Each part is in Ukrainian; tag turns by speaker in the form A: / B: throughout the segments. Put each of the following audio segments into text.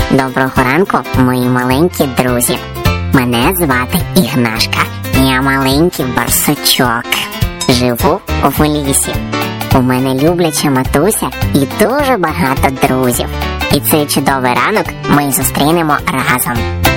A: Доброго ранку, мої маленькі друзі. Мене звати Ігнашка. Я маленький барсучок. Живу в лісі. У мене любляча матуся і дуже багато друзів. І цей чудовий ранок ми зустрінемо разом.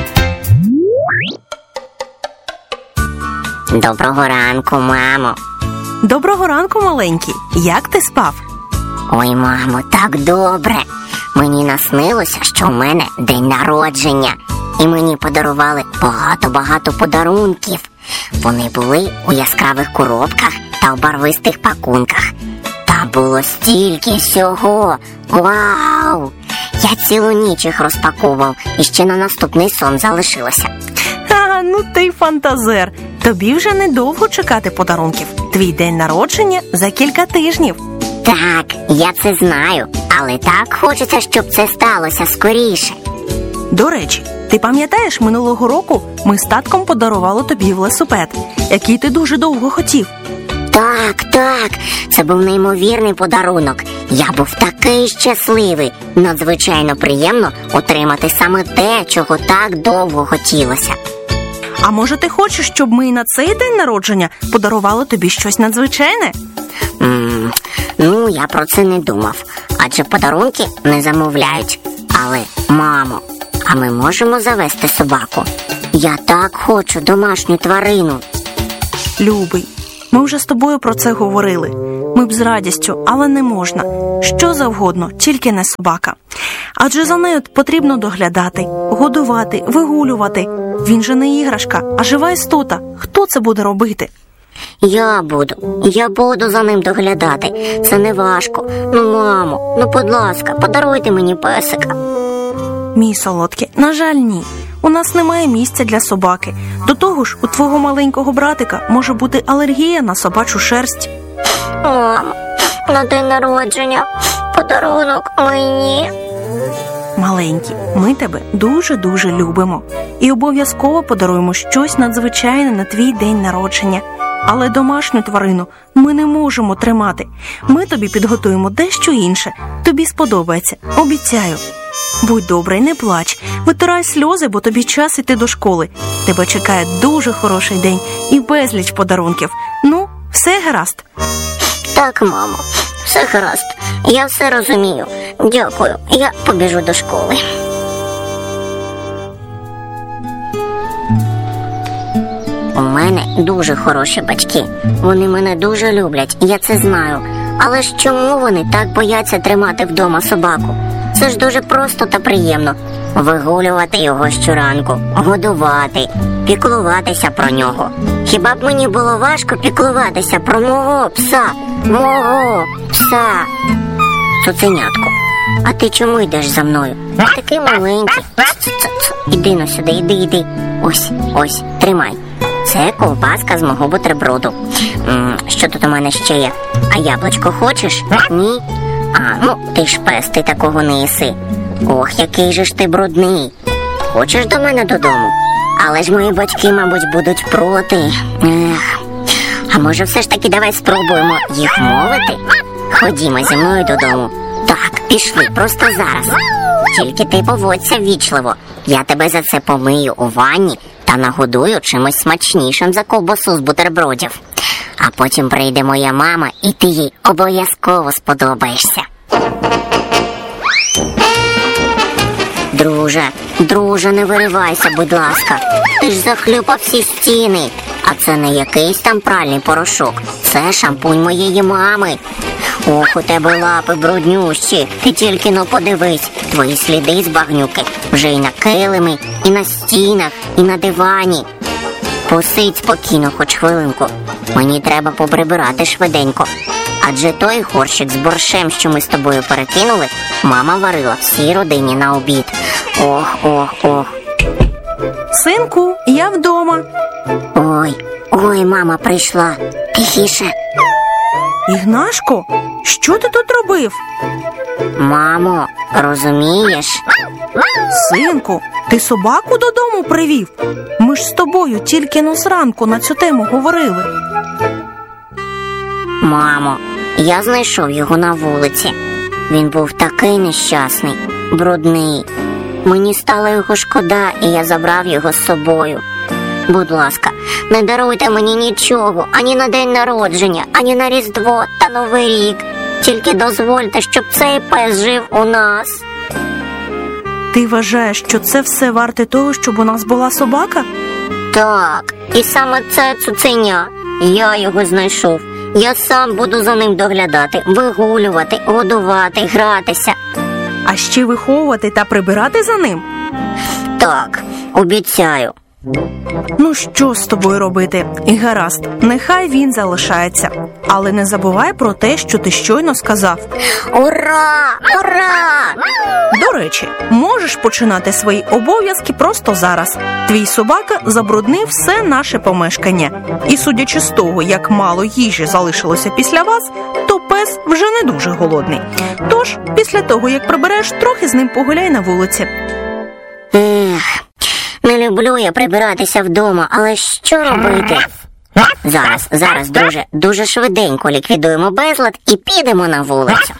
A: Доброго ранку, мамо.
B: Доброго ранку, маленький. Як ти спав?
A: Ой, мамо, так добре. Мені наснилося, що в мене день народження. І мені подарували багато подарунків. Вони були у яскравих коробках та в барвистих пакунках. Та було стільки всього. Вау! Я цілу ніч їх розпаковував і ще на наступний сон залишилося.
B: Ну ти фантазер. Тобі вже недовго чекати подарунків. Твій день народження за кілька тижнів.
A: Так, я це знаю, але так хочеться, щоб це сталося скоріше.
B: До речі, ти пам'ятаєш, минулого року ми з татком подарували тобі велосипед, який ти дуже довго хотів?
A: Так, це був неймовірний подарунок. Я був такий щасливий. Надзвичайно приємно отримати саме те, чого так довго хотілося.
B: А може ти хочеш, щоб ми і на цей день народження подарували тобі щось надзвичайне?
A: Ну, я про це не думав, адже подарунки не замовляють. Але, мамо, а ми можемо завести собаку? Я так хочу домашню тварину.
B: Любий, ми вже з тобою про це говорили. Ми б з радістю, але не можна. Що завгодно, тільки не собака. Адже за нею потрібно доглядати, годувати, вигулювати. Він же не іграшка, а жива істота. Хто це буде робити?
A: Я буду за ним доглядати. Це не важко. Ну, мамо, будь ласка, подаруйте мені песика.
B: Мій солодкий, на жаль, ні. У нас немає місця для собаки. До того ж, у твого маленького братика може бути алергія на собачу шерсть.
A: Мамо, на день народження подарунок мені.
B: Маленький, ми тебе дуже-дуже любимо. І обов'язково подаруємо щось надзвичайне на твій день народження. Але домашню тварину ми не можемо тримати. Ми тобі підготуємо дещо інше. Тобі сподобається, обіцяю. Будь добрий, не плач. Витирай сльози, бо тобі час іти до школи. Тебе чекає дуже хороший день і безліч подарунків. Ну, все гаразд?
A: Так, мамо, все гаразд. Я все розумію. Дякую, я побіжу до школи. У мене дуже хороші батьки. Вони мене дуже люблять, я це знаю. Але ж чому вони так бояться тримати вдома собаку? Це ж дуже просто та приємно. Вигулювати його щоранку, годувати, піклуватися про нього. Хіба б мені було важко піклуватися про мого пса? Цуценятко, а ти чому йдеш за мною? Такий маленький. Іди ну сюди, іди. Ось, тримай. Це ковбаска з мого бутерброду. Що тут у мене ще є? А яблучко хочеш? Ні? Ти ж пес, ти такого не їси. Ох, який же ж ти брудний. Хочеш до мене додому? Але ж мої батьки, мабуть, будуть проти. А може все ж таки давай спробуємо їх мовити? Ходімо зі мною додому. Так, пішли, просто зараз. Тільки ти поводься ввічливо. Я тебе за це помию у ванні та нагодую чимось смачнішим за ковбасу з бутербродів. А потім прийде моя мама, і ти їй обов'язково сподобаєшся. Друже, не виривайся, будь ласка. Ти ж захлюпав всі стіни. А це не якийсь там пральний порошок. Це шампунь моєї мами. Ох, у тебе лапи бруднющі. Ти тільки подивись. Твої сліди з багнюки вже і на килимі, і на стінах, і на дивані. Посидь спокійно хоч хвилинку. Мені треба поприбирати швиденько. Адже той горщик з борщем, що ми з тобою перекинули, мама варила всій родині на обід. Ох.
B: Синку, я вдома.
A: Ой, мама прийшла. Тихіше.
B: Ігнашко, що ти тут робив?
A: Мамо, розумієш?
B: Синку, ти собаку додому привів? Ми ж з тобою тільки зранку на цю тему говорили.
A: Мамо, я знайшов його на вулиці. Він був такий нещасний, брудний. Мені стало його шкода, і я забрав його з собою. Будь ласка, не даруйте мені нічого, ані на день народження, ані на Різдво та Новий рік. Тільки дозвольте, щоб цей пес жив у нас.
B: Ти вважаєш, що це все варте того, щоб у нас була собака?
A: Так, і саме це цуценя. Я його знайшов. Я сам буду за ним доглядати, вигулювати, годувати, гратися.
B: А ще виховувати та прибирати за ним?
A: Так, обіцяю.
B: Ну що з тобою робити? І гаразд, нехай він залишається. Але не забувай про те, що ти щойно сказав.
A: Ура! Ура!
B: До речі, можеш починати свої обов'язки просто зараз. Твій собака забруднив все наше помешкання. І судячи з того, як мало їжі залишилося після вас, то пес вже не дуже голодний. Тож, після того, як прибереш, трохи з ним погуляй на вулиці.
A: Не люблю я прибиратися вдома, але що робити? Зараз, друже, дуже швиденько ліквідуємо безлад і підемо на вулицю.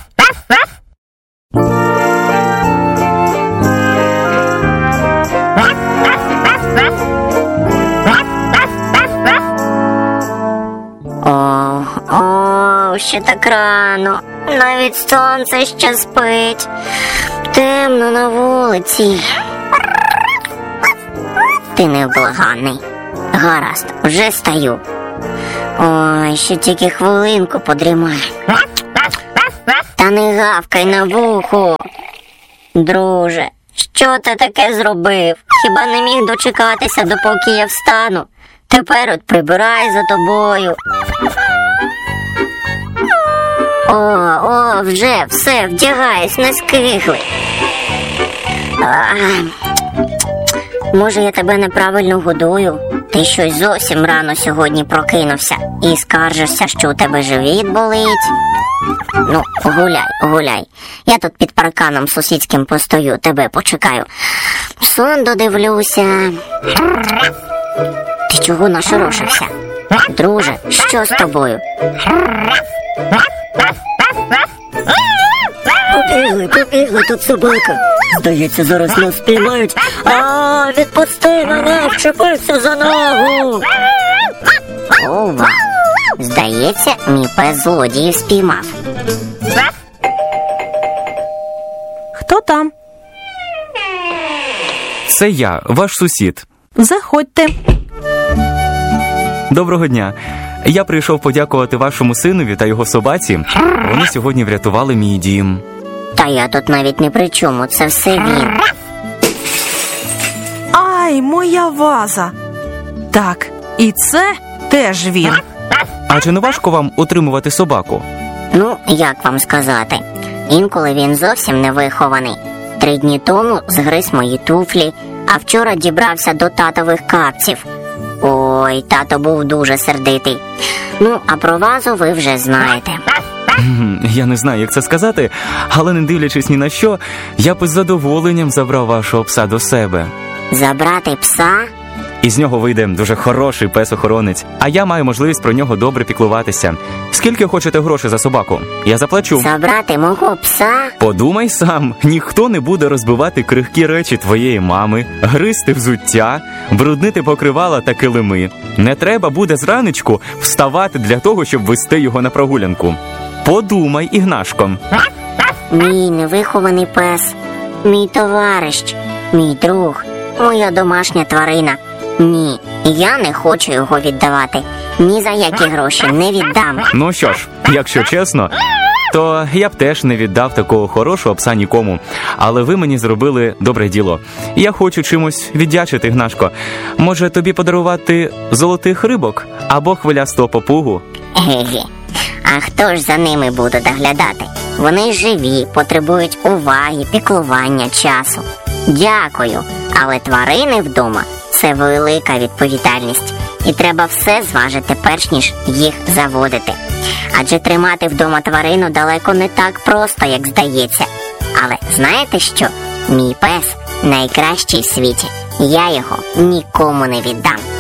A: Ще так рано. Навіть сонце ще спить. Темно на вулиці. Ти невблаганний. Гаразд, вже стаю. Ой, ще тільки хвилинку подрімаю. Та не гавкай на вухо. Друже, що ти таке зробив? Хіба не міг дочекатися, допоки я встану? Тепер от прибирай за тобою. Вже, все, вдягайся, не скигли. Може, я тебе неправильно годую? Ти щось зовсім рано сьогодні прокинувся і скаржишся, що у тебе живіт болить. Ну, гуляй. Я тут під парканом сусідським постою, тебе почекаю. Сон додивлюся. Ти чого нашорошився? Друже, що з тобою? Побігли, тут собака. Здається, зараз нас спіймають. Відпусти мене, вчепився за ногу. Ова, здається, мій пес злодіїв спіймав.
B: Хто там?
C: Це я, ваш сусід.
B: Заходьте.
C: Доброго дня. Я прийшов подякувати вашому синові та його собаці. Вони сьогодні врятували мій дім.
A: Та я тут навіть не при чому, це все він.
B: Ай, моя ваза. Так, і це теж він.
C: А чи не важко вам утримувати собаку?
A: Ну, як вам сказати, інколи він зовсім не вихований. 3 дні тому згриз мої туфлі, а вчора дібрався до татових капців. Ой, тато був дуже сердитий. Ну, а про вазу ви вже знаєте.
C: Я не знаю, як це сказати, але не дивлячись ні на що, я б із задоволенням забрав вашого пса до себе.
A: Забрати пса?
C: Із нього вийде дуже хороший пес-охоронець, а я маю можливість про нього добре піклуватися. Скільки хочете грошей за собаку? Я заплачу.
A: Забрати мого пса?
C: Подумай сам, ніхто не буде розбивати крихкі речі твоєї мами, гризти взуття, бруднити покривала та килими. Не треба буде зранечку вставати для того, щоб вести його на прогулянку. Подумай, Ігнашко.
A: Мій невихований пес, мій товариш, мій друг, моя домашня тварина. Ні, я не хочу його віддавати. Ні за які гроші не віддам.
C: Ну що ж, якщо чесно, то я б теж не віддав такого хорошого пса нікому. Але ви мені зробили добре діло. Я хочу чимось віддячити, Ігнашко. Може, тобі подарувати золотих рибок або хвилястого папугу?
A: Ге-ге. А хто ж за ними буде доглядати? Вони живі, потребують уваги, піклування, часу. Дякую, але тварини вдома – це велика відповідальність. І треба все зважити, перш ніж їх заводити. Адже тримати вдома тварину далеко не так просто, як здається. Але знаєте що? Мій пес найкращий в світі. Я його нікому не віддам.